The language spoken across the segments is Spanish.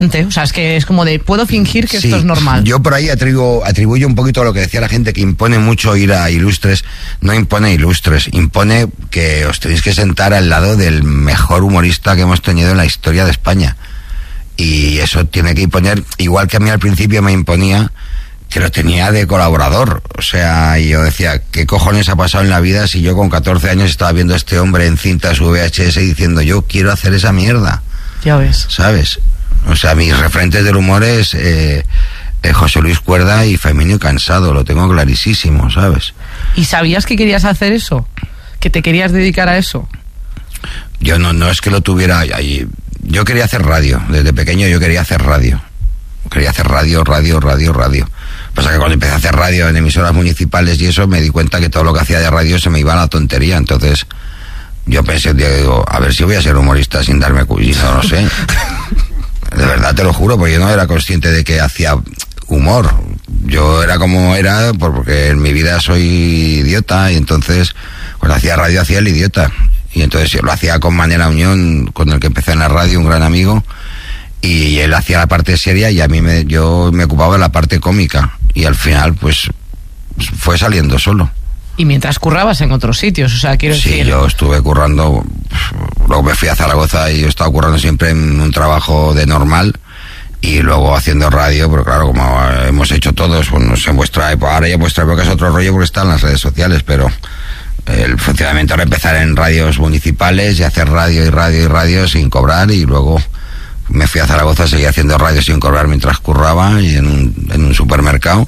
O sea, es que es como de, puedo fingir que esto es normal. Yo por ahí atribuyo un poquito a lo que decía la gente, que impone mucho ir a Ilustres. No impone Ilustres, impone que os tenéis que sentar al lado del mejor humorista que hemos tenido en la historia de España. Y eso tiene que imponer, igual que a mí al principio me imponía, que lo tenía de colaborador. O sea, yo decía, ¿qué cojones ha pasado en la vida si yo con 14 años estaba viendo a este hombre en cintas VHS diciendo, yo quiero hacer esa mierda? Ya ves. ¿Sabes? O sea, mis referentes del humor es José Luis Cuerda y Femenio Cansado, lo tengo clarísimo, ¿sabes? ¿Y sabías que querías hacer eso? ¿Que te querías dedicar a eso? Yo no es que lo tuviera ahí. Yo quería hacer radio, desde pequeño yo quería hacer radio. Quería hacer radio. Pasa que cuando empecé a hacer radio en emisoras municipales y eso, me di cuenta que todo lo que hacía de radio se me iba a la tontería. Entonces yo pensé, digo, a ver si voy a ser humorista sin darme cuenta, no sé. De verdad te lo juro, porque yo no era consciente de que hacía humor. Yo era como era, porque en mi vida soy idiota, y entonces cuando hacía radio hacía el idiota. Y entonces yo lo hacía con Manera Unión, con el que empecé en la radio, un gran amigo, y él hacía la parte seria y a mí yo me ocupaba de la parte cómica, y al final pues fue saliendo solo. Y mientras currabas en otros sitios, o sea, quiero decir... Sí, yo estuve currando, luego me fui a Zaragoza y yo estaba currando siempre en un trabajo de normal, y luego haciendo radio, pero claro, como hemos hecho todos, pues en vuestra época, ahora ya vuestra época es otro rollo porque están las redes sociales, pero el funcionamiento era empezar en radios municipales y hacer radio sin cobrar, y luego me fui a Zaragoza, seguí haciendo radio sin cobrar mientras curraba y en un supermercado,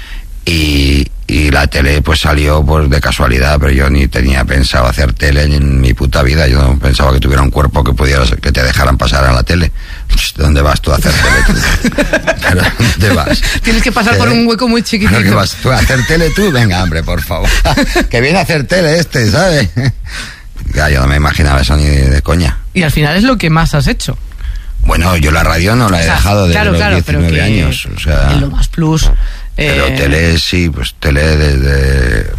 y la tele pues salió pues de casualidad, pero yo ni tenía pensado hacer tele en mi puta vida. Yo no pensaba que tuviera un cuerpo que te dejaran pasar a la tele. ¿Dónde vas tú a hacer tele tú? ¿Pero dónde vas? Tienes que pasar por un hueco muy chiquitito. ¿Qué vas tú a hacer tele tú? Venga, hombre, por favor. Que viene a hacer tele ¿sabes? Ya, yo no me imaginaba eso ni de coña. Y al final es lo que más has hecho. Bueno, yo la radio no la he dejado desde los 19 años. O sea, en Lo Más Plus... Pero tele sí, pues tele desde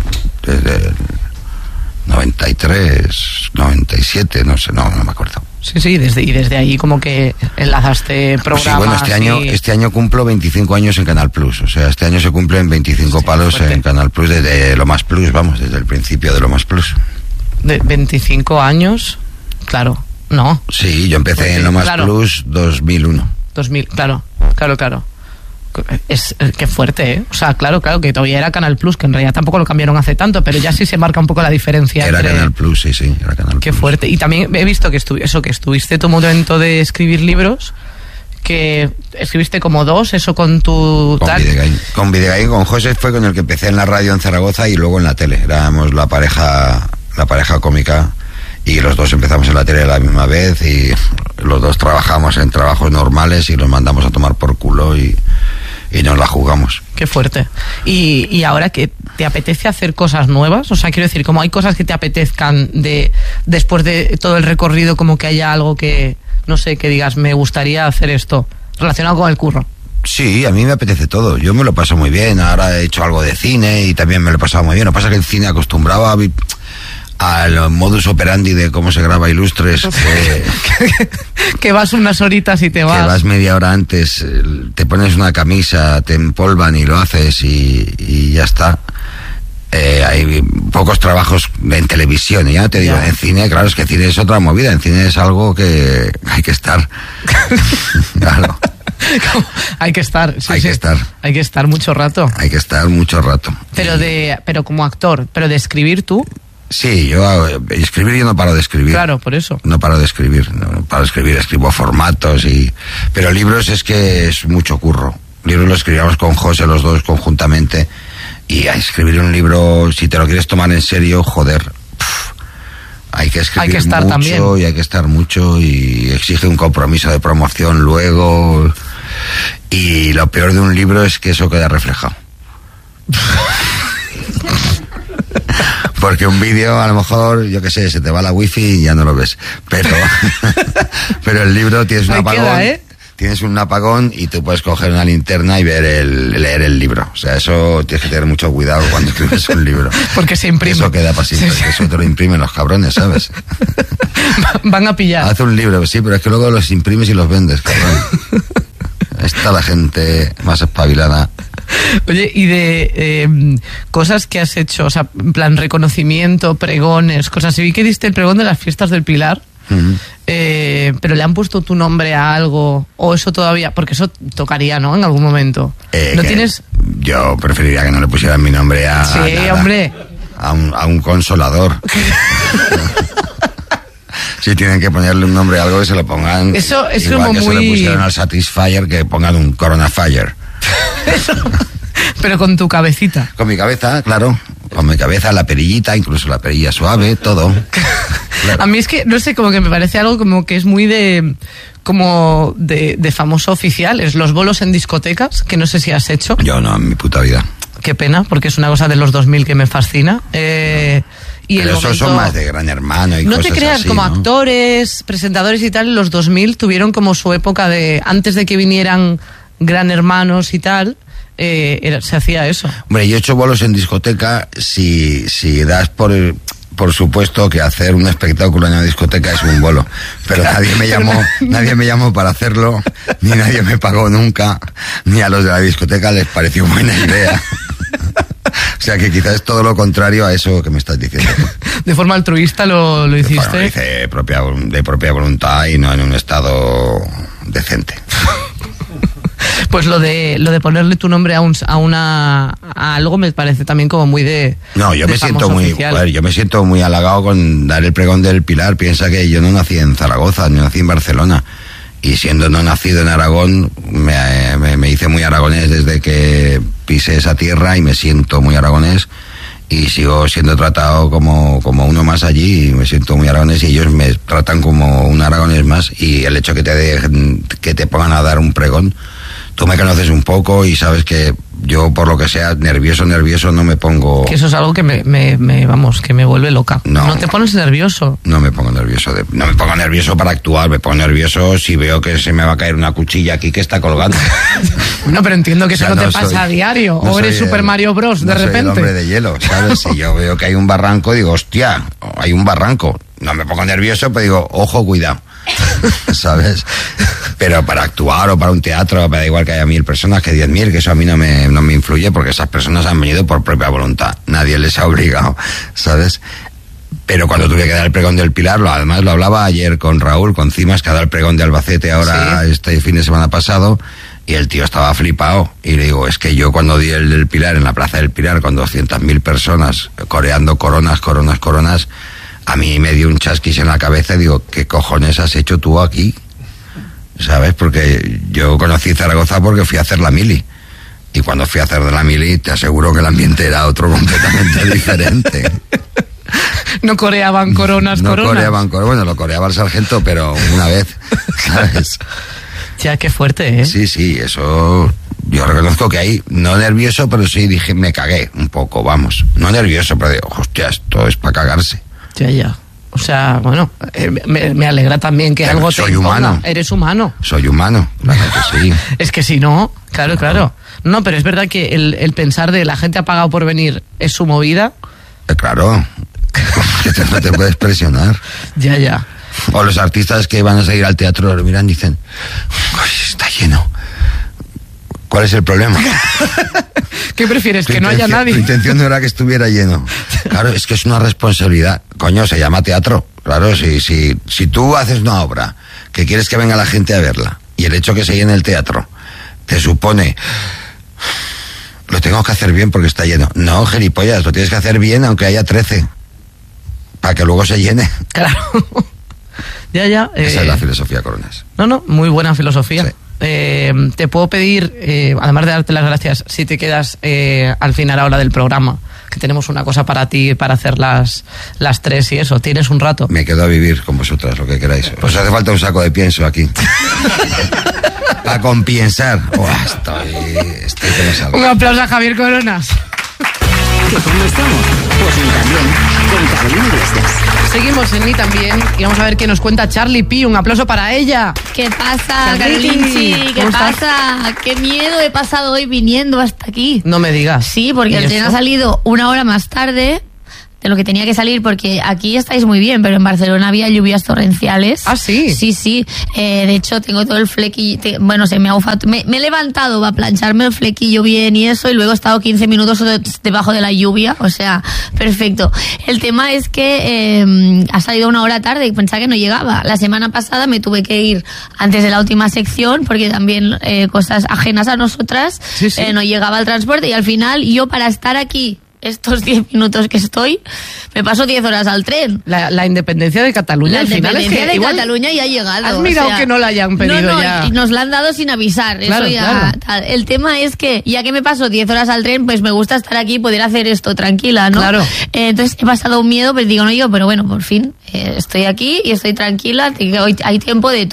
93, 97, no sé, no me acuerdo. Sí, desde ahí como que enlazaste programas. Pues sí, bueno, este año cumplo 25 años en Canal Plus, o sea, este año se cumplen 25 palos fuerte. En Canal Plus, desde Lo Más Plus, vamos, desde el principio de Lo Más Plus. ¿De 25 años? Claro, no. Sí, yo empecé en Lo Más Plus 2001. 2000, claro. Qué fuerte, ¿eh? O sea, claro, que todavía era Canal Plus, que en realidad tampoco lo cambiaron hace tanto, pero ya sí se marca un poco la diferencia. Era Canal Plus, sí, era Canal Plus. Qué fuerte. Y también he visto que estuviste tu momento de escribir libros, que escribiste como 2, eso con tu... Con Videgain, con José fue con el que empecé en la radio en Zaragoza y luego en la tele. Éramos la pareja cómica, y los dos empezamos en la tele a la misma vez, y los dos trabajamos en trabajos normales y los mandamos a tomar por culo y nos la jugamos. Qué fuerte. Y ahora que te apetece hacer cosas nuevas, o sea, quiero decir, como hay cosas que te apetezcan después de todo el recorrido, como que haya algo que, no sé, que digas, me gustaría hacer esto, relacionado con el curro. Sí, a mí me apetece todo, yo me lo paso muy bien, ahora he hecho algo de cine y también me lo he pasado muy bien. Lo que pasa es que el cine acostumbraba al modus operandi de cómo se graba Ilustres, que vas unas horitas y te vas. Que vas media hora antes, te pones una camisa, te empolvan y lo haces y ya está. Hay pocos trabajos en televisión, y ya te digo, en cine, claro, es que cine es otra movida, en cine es algo que hay que estar. Claro. Hay que estar, sí, hay que estar. Hay que estar mucho rato. Hay que estar mucho rato. Pero como actor, pero de escribir tú. Sí, yo no paro de escribir. Claro, por eso. No paro de escribir, escribo formatos pero libros es que es mucho curro. Libros lo escribíamos con José los dos conjuntamente, y a escribir un libro, si te lo quieres tomar en serio, joder, hay que escribir mucho también. Y hay que estar mucho, y exige un compromiso de promoción luego, y lo peor de un libro es que eso queda reflejado. Porque un vídeo, a lo mejor, yo qué sé, se te va la wifi y ya no lo ves. Pero el libro tienes un apagón. tienes un apagón y tú puedes coger una linterna y leer el libro. O sea, eso tienes que tener mucho cuidado cuando escribes un libro. Porque se imprime. Eso queda para siempre. Sí. Eso te lo imprimen los cabrones, ¿sabes? Van a pillar. Haz un libro, sí, pero es que luego los imprimes y los vendes, cabrón. Está la gente más espabilada. Oye, y de cosas que has hecho, o sea, en plan reconocimiento, pregones, cosas. Y vi que diste el pregón de las fiestas del Pilar, pero ¿le han puesto tu nombre a algo? ¿O eso todavía? Porque eso tocaría, ¿no? En algún momento. ¿No tienes...? Yo preferiría que no le pusieran mi nombre a... Sí, nada, hombre. A un consolador. Si tienen que ponerle un nombre a algo, que se lo pongan. Eso es igual como que muy... se lo pusieron al Satisfyer, que pongan un Corona Fire. Pero con tu cabecita. Con mi cabeza, claro. Con mi cabeza, la perillita, incluso la perilla suave, todo. Claro. A mí es que, no sé, como que me parece algo como que es muy de famoso oficial. Es los bolos en discotecas, que no sé si has hecho. Yo no, en mi puta vida. Qué pena, porque es una cosa de los 2000 que me fascina. Y pero esos son más de Gran Hermano y no cosas así. No te creas, como ¿no? Actores, presentadores y tal, en los 2000 tuvieron como su época de... Antes de que vinieran Gran Hermanos y tal, se hacía eso. Hombre, yo he hecho bolos en discoteca si das por supuesto que hacer un espectáculo en una discoteca es un bolo, pero nadie me llamó para hacerlo, ni nadie me pagó nunca, ni a los de la discoteca les pareció buena idea. O sea que quizás es todo lo contrario a eso que me estás diciendo. De forma altruista lo hiciste. Bueno, lo hice de propia voluntad y no en un estado decente. Pues lo de ponerle tu nombre a algo me parece también como muy de... No, yo me siento muy halagado con dar el pregón del Pilar. Piensa que yo no nací en Zaragoza, ni nací en Barcelona. Y siendo no nacido en Aragón, me hice muy aragonés desde que pisé esa tierra y me siento muy aragonés. Y sigo siendo tratado como uno más allí y me siento muy aragonés y ellos me tratan como un aragonés más. Y el hecho que te pongan a dar un pregón, tú me conoces un poco y sabes que yo, por lo que sea, nervioso no me pongo... Que eso es algo que que me vuelve loca. No te pones nervioso. No me pongo nervioso. No me pongo nervioso para actuar, me pongo nervioso si veo que se me va a caer una cuchilla aquí que está colgando. No, pero entiendo que eso no te pasa a diario. O eres Super Mario Bros. De repente. Soy el hombre de hielo, ¿sabes? Si yo veo que hay un barranco, digo, hostia, hay un barranco. No me pongo nervioso, pero digo, ojo, cuidado. ¿Sabes? Pero para actuar o para un teatro me da igual que haya 1000 personas que 10.000, que eso a mí no me influye porque esas personas han venido por propia voluntad, nadie les ha obligado, ¿sabes? Pero cuando tuve que dar el pregón del Pilar, además lo hablaba ayer con Raúl, con Cimas, que ha dado el pregón de Albacete ahora, sí, este fin de semana pasado, y el tío estaba flipado, y le digo, es que yo cuando di el del Pilar, en la Plaza del Pilar, con 200.000 personas coreando coronas, a mí me dio un chasquis en la cabeza y digo, ¿qué cojones has hecho tú aquí? ¿Sabes? Porque yo conocí Zaragoza porque fui a hacer la mili. Y cuando fui a hacer de la mili, te aseguro que el ambiente era otro completamente diferente. No coreaban coronas. Bueno, lo coreaba el sargento, pero una vez, ¿sabes? Ya, qué fuerte, ¿eh? Sí, eso... Yo reconozco que ahí, no nervioso, pero sí dije, me cagué un poco, vamos. No nervioso, pero digo, hostia, esto es para cagarse. Ya. O sea, bueno, me alegra también que algo te imponga. Humano. Eres humano. Soy humano, claro que sí. Es que si no, claro. No, pero es verdad que el pensar de la gente ha pagado por venir es su movida. Claro, que no te puedes presionar. Ya. O los artistas que van a salir al teatro lo miran y dicen, está lleno. ¿Cuál es el problema? ¿Qué prefieres? Que no haya nadie. Tu intención no era que estuviera lleno. Claro, es que es una responsabilidad. Coño, se llama teatro. Claro, si tú haces una obra que quieres que venga la gente a verla y el hecho que se llene el teatro te supone, lo tengo que hacer bien porque está lleno. No, gilipollas, lo tienes que hacer bien aunque haya 13 para que luego se llene. Claro. Ya. Esa es la filosofía, Coronas. No, muy buena filosofía. Sí. Te puedo pedir, además de darte las gracias, si te quedas al final ahora del programa, que tenemos una cosa para ti, para hacer las 3 y eso. ¿Tienes un rato? Me quedo a vivir con vosotras, lo que queráis. Pues hace falta un saco de pienso aquí. Para compiensar. Estoy que me salgo. Un aplauso a Javier Coronas. ¿Que cómo estamos? Pues muy bien. con Carolina Iglesias. Seguimos en Ni también y vamos a ver qué nos cuenta Charlie P. Un aplauso para ella. ¿Qué pasa, Charlie? Carolinchi? ¿Qué ¿Cómo pasa? Qué miedo he pasado hoy viniendo hasta aquí. No me digas. Sí, porque ¿Y el tren eso? ha salido una hora más tarde de lo que tenía que salir, porque aquí estáis muy bien, pero en Barcelona había lluvias torrenciales. ¿Ah, sí? Sí. De hecho, tengo todo el flequillo. Bueno, se me ha bufado. Me he levantado para plancharme el flequillo bien y eso, y luego he estado 15 minutos debajo de la lluvia. O sea, perfecto. El tema es que ha salido una hora tarde y pensaba que no llegaba. La semana pasada me tuve que ir antes de la última sección, porque también cosas ajenas a nosotras, Sí. no llegaba el transporte, y al final yo, para estar aquí estos 10 minutos que estoy, me paso 10 horas al tren. La independencia de Cataluña, La al final es independencia que de igual Cataluña ya ha llegado. has mirado que no la hayan pedido no, ya. y nos la han dado sin avisar. Claro, eso ya, claro. tal. El tema es que, ya que me paso 10 horas al tren, pues me gusta estar aquí y poder hacer esto tranquila, ¿no? Claro. Entonces he pasado un miedo, pero digo, no yo, pero bueno, por fin estoy aquí y estoy tranquila, hoy hay tiempo de todo.